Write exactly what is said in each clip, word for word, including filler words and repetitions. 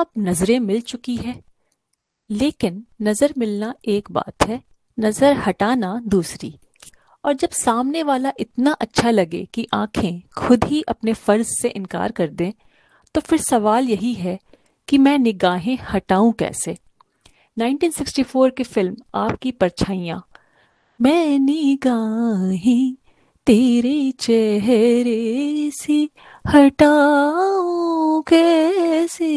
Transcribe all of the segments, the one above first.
अब नजरें मिल चुकी है, लेकिन नजर मिलना एक बात है, नजर हटाना दूसरी। और जब सामने वाला इतना अच्छा लगे कि आंखें खुद ही अपने फर्ज से इनकार कर दें, तो फिर सवाल यही है कि मैं निगाहें हटाऊं कैसे। नाइनटीन सिक्सटी फोर की फिल्म आपकी परछाइयां, मैं निगाहें तेरे चेहरे से हटाऊं कैसे।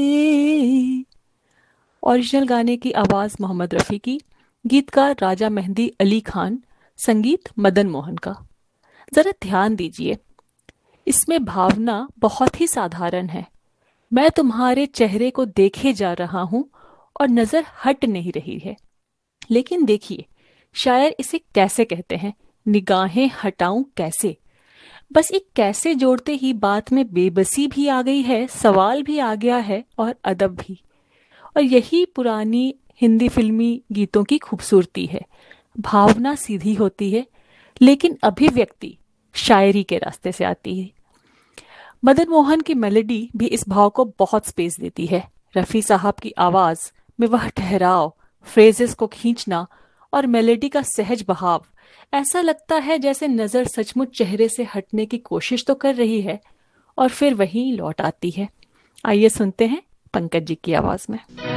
ओरिजिनल गाने की आवाज मोहम्मद रफ़ी की, गीतकार राजा मेहंदी अली खान, संगीत मदन मोहन का। जरा ध्यान दीजिए, इसमें भावना बहुत ही साधारण है। मैं तुम्हारे चेहरे को देखे जा रहा हूं और नजर हट नहीं रही है। लेकिन देखिए, शायर इसे कैसे कहते हैं, निगाहें हटाऊं कैसे। बस एक कैसे जोड़ते ही बात में बेबसी भी आ गई है, सवाल भी आ गया है और अदब भी। और यही पुरानी हिंदी फिल्मी गीतों की खूबसूरती है। भावना सीधी होती है, लेकिन अभिव्यक्ति शायरी के रास्ते से आती है। मदन मोहन की मेलोडी भी इस भाव को बहुत स्पेस देती है। रफ़ी साहब की आवाज में वह ठहराव, फ्रेजेस को खींचना और मेलोडी का सहज बहाव, ऐसा लगता है जैसे नजर सचमुच चेहरे से हटने की कोशिश तो कर रही है और फिर वहीं लौट आती है। आइए सुनते हैं पंकज जी की आवाज में।